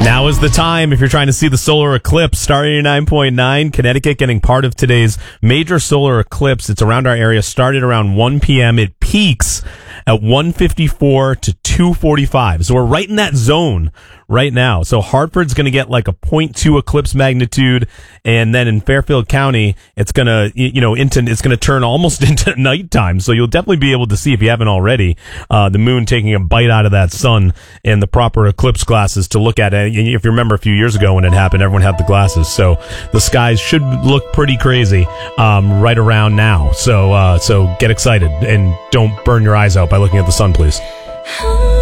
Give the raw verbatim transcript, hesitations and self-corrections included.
Now is the time if you're trying to see the solar eclipse. Star eighty-nine point nine, Connecticut getting part of today's major solar eclipse. It's around our area, started around one p.m. It peaks at one fifty-four to two forty-five. So we're right in that zone right now. So Hartford's going to get like a zero point two eclipse magnitude, and then in Fairfield County, it's going to, you know, into it's going to turn almost into nighttime. So you'll definitely be able to see, if you haven't already, uh, the moon taking a bite out of that sun and the proper eclipse glasses to look at it. If you remember a few years ago when it happened, everyone had the glasses. So the skies should look pretty crazy um, right around now. So uh, so get excited and don't burn your eyes out by looking at the sun, please.